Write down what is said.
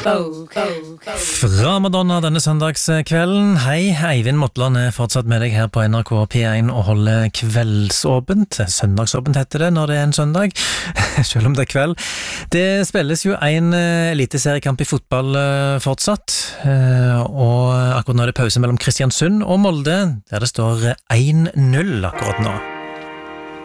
Fra Madonna denne søndagskvelden. Hei, Eivind Motland fortsatt med deg her på NRK P1 og holder kveldsåpent. Søndagsåpent heter det når det en søndag, selv om det kveld. Det spilles jo en eliteseriekamp i fotball fortsatt, og akkurat nå det pause mellom Kristiansund og Molde, der det står 1-0 akkurat nå.